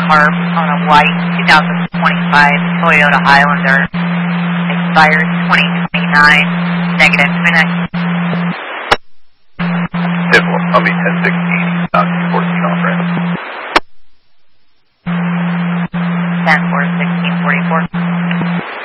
CARB on a white 2025 Toyota Highlander. Expires 2029. Negative. I'll be 1016.